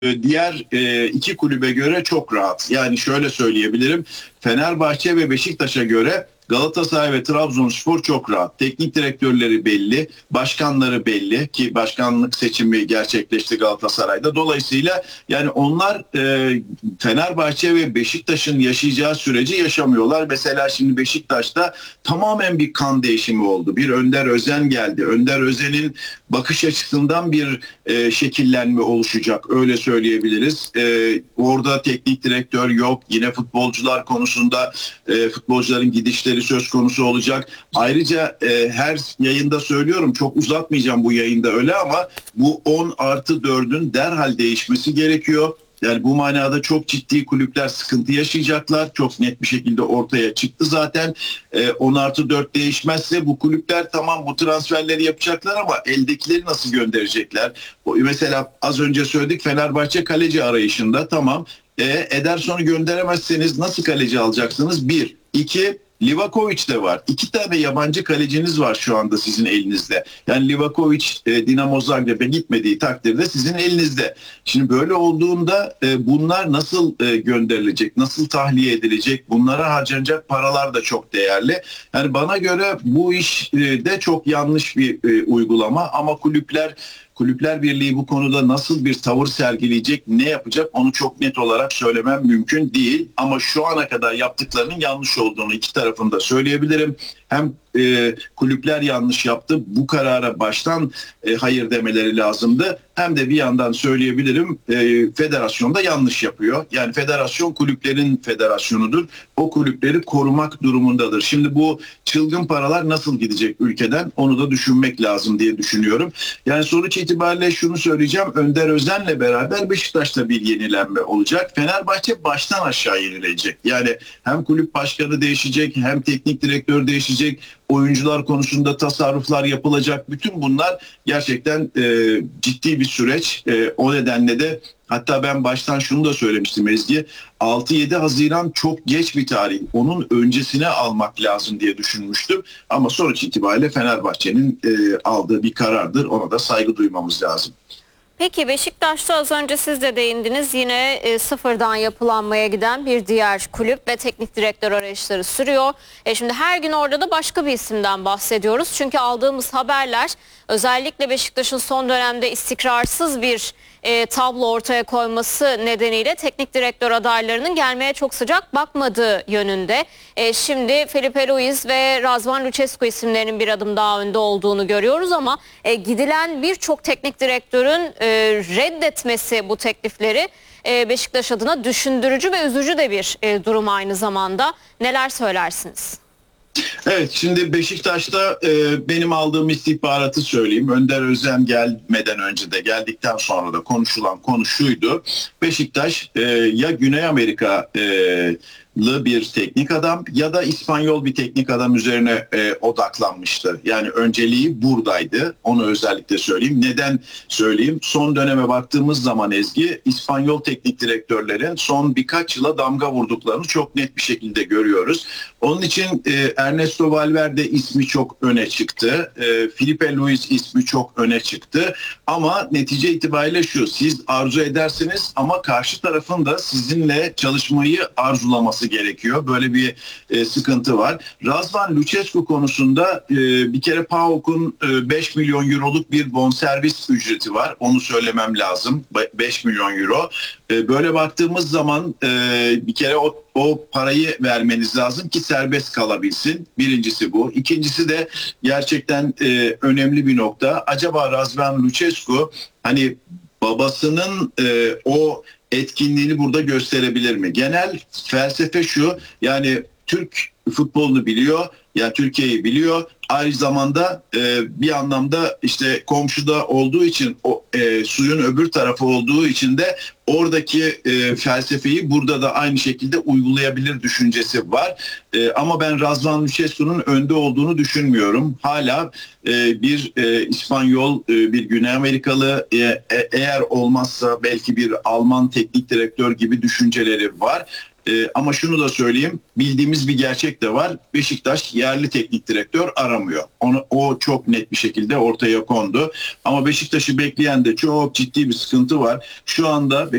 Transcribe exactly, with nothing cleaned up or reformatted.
diğer e, iki kulübe göre çok rahat. Yani şöyle söyleyebilirim. Fenerbahçe ve Beşiktaş'a göre Galatasaray ve Trabzonspor çok rahat. Teknik direktörleri belli, başkanları belli ki başkanlık seçimi gerçekleşti Galatasaray'da. Dolayısıyla yani onlar e, Fenerbahçe ve Beşiktaş'ın yaşayacağı süreci yaşamıyorlar. Mesela şimdi Beşiktaş'ta tamamen bir kan değişimi oldu. Bir Önder Özen geldi. Önder Özen'in bakış açısından bir e, şekillenme oluşacak. Öyle söyleyebiliriz. E, orada teknik direktör yok. Yine futbolcular konusunda e, futbolcuların gidişleri söz konusu olacak. Ayrıca e, her yayında söylüyorum, çok uzatmayacağım bu yayında öyle, ama bu on artı dördün derhal değişmesi gerekiyor. Yani bu manada çok ciddi kulüpler sıkıntı yaşayacaklar. Çok net bir şekilde ortaya çıktı zaten. E, on artı dört değişmezse bu kulüpler tamam bu transferleri yapacaklar ama eldekileri nasıl gönderecekler? Mesela az önce söyledik, Fenerbahçe kaleci arayışında, tamam. E, Ederson'u gönderemezseniz nasıl kaleci alacaksınız? Bir. İki. Livakovic de var. İki tane yabancı kaleciniz var şu anda sizin elinizde. Yani Livakovic e, Dinamo Zagreb'e gitmediği takdirde sizin elinizde. Şimdi böyle olduğunda e, bunlar nasıl e, gönderilecek? Nasıl tahliye edilecek? Bunlara harcanacak paralar da çok değerli. Yani bana göre bu iş e, de çok yanlış bir e, uygulama, ama kulüpler Kulüpler Birliği bu konuda nasıl bir tavır sergileyecek, ne yapacak, onu çok net olarak söylemem mümkün değil. Ama şu ana kadar yaptıklarının yanlış olduğunu iki tarafında söyleyebilirim. Hem e, kulüpler yanlış yaptı, bu karara baştan e, hayır demeleri lazımdı. Hem de bir yandan söyleyebilirim, e, federasyon da yanlış yapıyor. Yani federasyon kulüplerin federasyonudur. O kulüpleri korumak durumundadır. Şimdi bu çılgın paralar nasıl gidecek ülkeden, onu da düşünmek lazım diye düşünüyorum. Yani sonuç itibariyle şunu söyleyeceğim. Önder Özen'le beraber Beşiktaş'ta bir yenilenme olacak. Fenerbahçe baştan aşağı yenilecek. Yani hem kulüp başkanı değişecek, hem teknik direktör değişecek, oyuncular konusunda tasarruflar yapılacak. Bütün bunlar gerçekten e, ciddi bir süreç. E, o nedenle de hatta ben baştan şunu da söylemiştim Ezgi. altı yedi Haziran çok geç bir tarih. Onun öncesine almak lazım diye düşünmüştüm. Ama sonuç itibariyle Fenerbahçe'nin e, aldığı bir karardır. Ona da saygı duymamız lazım. Peki Beşiktaş'ta az önce siz de değindiniz, yine e, sıfırdan yapılanmaya giden bir diğer kulüp ve teknik direktör arayışları sürüyor. E, şimdi her gün orada da başka bir isimden bahsediyoruz. Çünkü aldığımız haberler özellikle Beşiktaş'ın son dönemde istikrarsız bir e, tablo ortaya koyması nedeniyle teknik direktör adaylarının gelmeye çok sıcak bakmadığı yönünde. E, şimdi Felipe Luis ve Razvan Lucescu isimlerinin bir adım daha önde olduğunu görüyoruz, ama e, gidilen birçok teknik direktörün e, reddetmesi bu teklifleri e, Beşiktaş adına düşündürücü ve üzücü de bir e, durum aynı zamanda. Neler söylersiniz? Evet, şimdi Beşiktaş'ta e, benim aldığım istihbaratı söyleyeyim. Önder Özen gelmeden önce de geldikten sonra da konuşulan konu şuydu. Beşiktaş e, ya Güney Amerika e, bir teknik adam ya da İspanyol bir teknik adam üzerine e, odaklanmıştı. Yani önceliği buradaydı. Onu özellikle söyleyeyim. Neden söyleyeyim? Son döneme baktığımız zaman Ezgi, İspanyol teknik direktörlerin son birkaç yıla damga vurduklarını çok net bir şekilde görüyoruz. Onun için e, Ernesto Valverde ismi çok öne çıktı. E, Felipe Luis ismi çok öne çıktı. Ama netice itibariyle şu: siz arzu edersiniz ama karşı tarafın da sizinle çalışmayı arzulaması gerekiyor. Böyle bir e, sıkıntı var. Razvan Lucescu konusunda e, bir kere PAOK'un e, beş milyon euroluk bir bonservis ücreti var. Onu söylemem lazım. beş milyon euro. E, böyle baktığımız zaman e, bir kere o, o parayı vermeniz lazım ki serbest kalabilsin. Birincisi bu. İkincisi de gerçekten e, önemli bir nokta. Acaba Razvan Lucescu hani babasının e, o etkinliğini burada gösterebilir mi? Genel felsefe şu: yani Türk futbolunu biliyor, yani Türkiye'yi biliyor. Aynı zamanda e, bir anlamda işte komşuda olduğu için, o e, suyun öbür tarafı olduğu için de oradaki e, felsefeyi burada da aynı şekilde uygulayabilir düşüncesi var. E, ama ben Razvan Lucescu'nun önde olduğunu düşünmüyorum. Hala e, bir e, İspanyol, e, bir Güney Amerikalı, e, e, eğer olmazsa belki bir Alman teknik direktör gibi düşünceleri var. Ee, ama şunu da söyleyeyim, bildiğimiz bir gerçek de var. Beşiktaş yerli teknik direktör aramıyor. Onu, o çok net bir şekilde ortaya kondu. Ama Beşiktaş'ı bekleyen de çok ciddi bir sıkıntı var. Şu anda